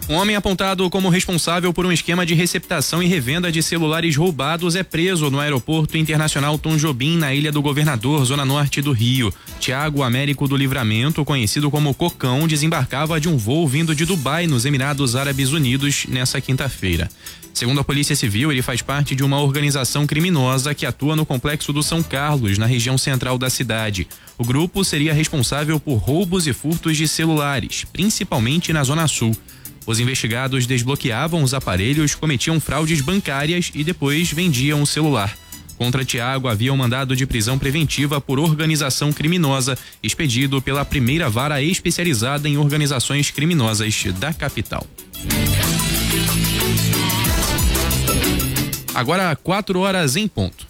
Um homem apontado como responsável por um esquema de receptação e revenda de celulares roubados é preso no Aeroporto Internacional Tom Jobim, na Ilha do Governador, zona norte do Rio. Tiago Américo do Livramento, conhecido como Cocão, desembarcava de um voo vindo de Dubai, nos Emirados Árabes Unidos, nessa quinta-feira. Segundo a Polícia Civil, ele faz parte de uma organização criminosa que atua no complexo do São Carlos, na região central da cidade. O grupo seria responsável por roubos e furtos de celulares, principalmente na Zona Sul. Os investigados desbloqueavam os aparelhos, cometiam fraudes bancárias e depois vendiam o celular. Contra Tiago havia um mandado de prisão preventiva por organização criminosa, expedido pela primeira vara especializada em organizações criminosas da capital. Agora 4 horas em ponto.